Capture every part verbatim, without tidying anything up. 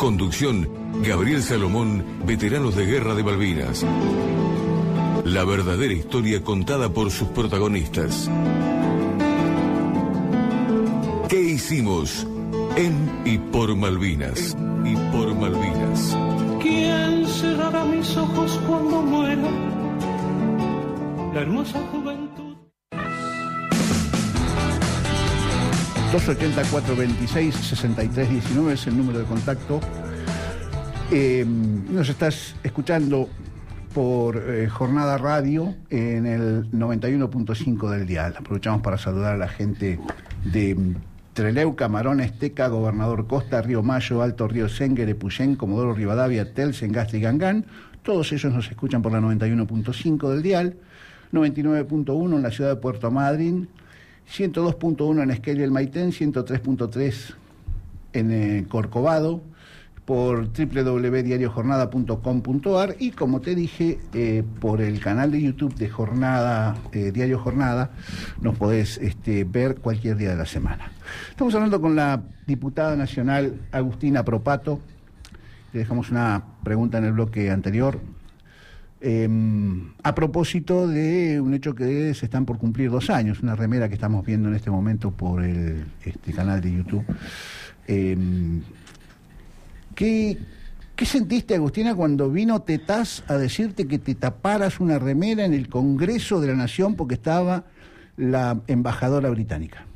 Conducción, Gabriel Salomón, veteranos de Guerra de Malvinas. La verdadera historia contada por sus protagonistas. ¿Qué hicimos en y por Malvinas? En y por Malvinas. ¿Quién cerrará mis ojos cuando muera la hermosa juventud? dos ochenta, cuatrocientos veintiséis, sesenta y tres diecinueve es el número de contacto. Eh, nos estás escuchando por eh, Jornada Radio en el noventa y uno punto cinco del dial. Aprovechamos para saludar a la gente de Trelew, Camarón, Esteca, Gobernador Costa, Río Mayo, Alto Río Senguer, Epuyén, Comodoro Rivadavia, Tel, Sengasti y Gangán. Todos ellos nos escuchan por la noventa y uno punto cinco del dial, noventa y nueve punto uno en la ciudad de Puerto Madryn, ciento dos punto uno en Esquel y el Maitén, ciento tres punto tres en eh, Corcovado, por doble u doble u doble u punto diario jornada punto com punto a r y, como te dije, eh, por el canal de YouTube de Jornada, eh, Diario Jornada, nos podés este, ver cualquier día de la semana. Estamos hablando con la diputada nacional Agustina Propato. Le dejamos una pregunta en el bloque anterior. Eh, a propósito de un hecho que se están por cumplir dos años, una remera que estamos viendo en este momento por el este canal de YouTube. Eh, ¿qué, ¿Qué sentiste, Agustina, cuando vino Tetaz a decirte que te taparas una remera en el Congreso de la Nación porque estaba la embajadora británica?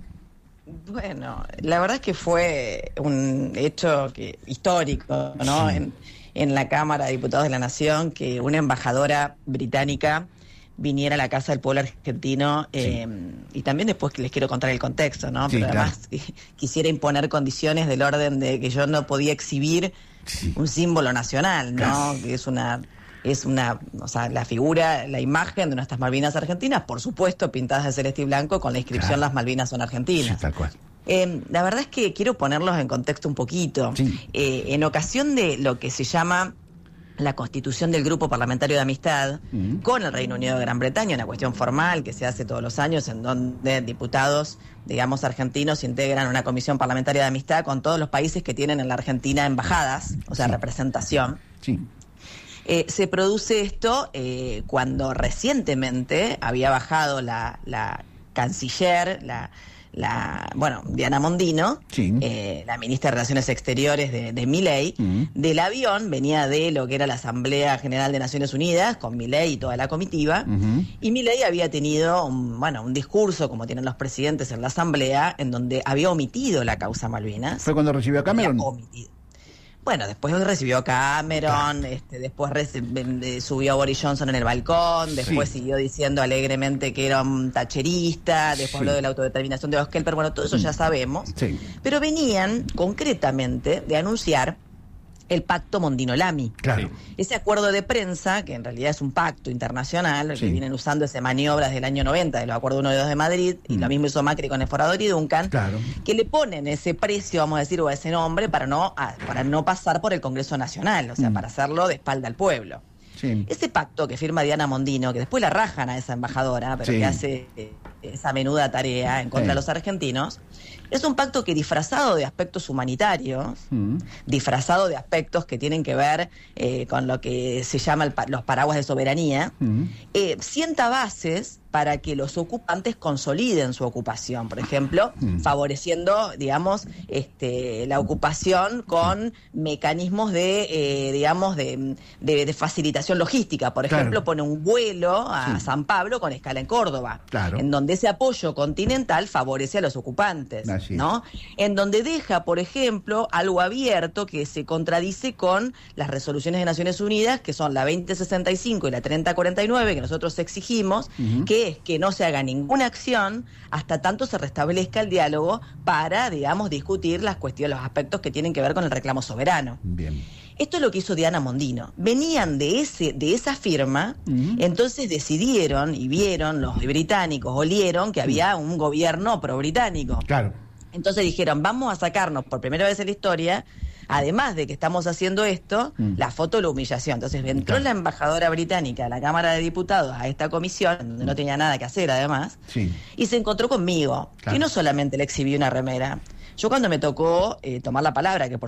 Bueno, la verdad es que fue un hecho que, histórico, ¿no? Sí. En, en la Cámara de Diputados de la Nación, que una embajadora británica viniera a la Casa del Pueblo Argentino, eh, sí. Y también después que les quiero contar el contexto, ¿no? Sí, pero además claro. Quisiera imponer condiciones del orden de que yo no podía exhibir sí. un símbolo nacional, ¿no? Claro. Que es una... Es una, o sea, la figura, la imagen de nuestras Malvinas argentinas, por supuesto, pintadas de celeste y blanco, con la inscripción claro. Las Malvinas son argentinas. Sí, tal cual. Eh, la verdad es que quiero ponerlos en contexto un poquito. Sí. Eh, en ocasión de lo que se llama la constitución del Grupo Parlamentario de Amistad uh-huh. con el Reino Unido de Gran Bretaña, una cuestión formal que se hace todos los años, en donde diputados, digamos, argentinos integran una comisión parlamentaria de amistad con todos los países que tienen en la Argentina embajadas, o sea, sí. representación. Sí. Eh, se produce esto eh, cuando recientemente había bajado la, la canciller, la, la bueno, Diana Mondino, sí. eh, la ministra de Relaciones Exteriores de, de Milei, uh-huh. del avión, venía de lo que era la Asamblea General de Naciones Unidas, con Milei y toda la comitiva, uh-huh. y Milei había tenido un, bueno, un discurso, como tienen los presidentes en la Asamblea, en donde había omitido la causa Malvinas. ¿Fue cuando recibió a Cameron? Omitido. Bueno, después recibió a Cameron, este, después reci- subió a Boris Johnson en el balcón, después sí. siguió diciendo alegremente que era un tacherista, después sí. habló de la autodeterminación de los Kelper, bueno, todo eso ya sabemos. Sí. Pero venían concretamente de anunciar el pacto Mondino-Lamy. Claro. Ese acuerdo de prensa, que en realidad es un pacto internacional, sí. que vienen usando ese maniobra desde el año noventa, de los acuerdos uno y dos de Madrid, mm. y lo mismo hizo Macri con Esforador y Duncan, claro. que le ponen ese precio, vamos a decir, o a ese nombre, para no, a, para no pasar por el Congreso Nacional, o sea, mm. para hacerlo de espalda al pueblo. Sí. Ese pacto que firma Diana Mondino, que después la rajan a esa embajadora, pero sí. que hace eh, esa menuda tarea en contra sí. de los argentinos, es un pacto que, disfrazado de aspectos humanitarios, mm. disfrazado de aspectos que tienen que ver eh, con lo que se llama el, los paraguas de soberanía, mm. eh, sienta bases para que los ocupantes consoliden su ocupación, por ejemplo, mm. favoreciendo, digamos, este, la ocupación con mecanismos de, eh, digamos, de, de, de facilitación logística. Por ejemplo, claro. pone un vuelo a sí. San Pablo con escala en Córdoba, claro. en donde ese apoyo continental favorece a los ocupantes, Así ¿no? Es. En donde deja, por ejemplo, algo abierto que se contradice con las resoluciones de Naciones Unidas, que son la veinte sesenta y cinco y la treinta cuarenta y nueve, que nosotros exigimos, uh-huh. que es que no se haga ninguna acción hasta tanto se restablezca el diálogo para, digamos, discutir las cuestiones, los aspectos que tienen que ver con el reclamo soberano. Bien. Esto es lo que hizo Diana Mondino. Venían de ese de esa firma, uh-huh. entonces decidieron y vieron, los británicos olieron que había un gobierno pro-británico. Claro. Entonces dijeron, vamos a sacarnos por primera vez en la historia, además de que estamos haciendo esto, mm. la foto de la humillación. Entonces entró claro. la embajadora británica a la Cámara de Diputados, a esta comisión, donde no tenía nada que hacer además, sí. y se encontró conmigo, claro. que no solamente le exhibí una remera. Yo cuando me tocó eh, tomar la palabra, que por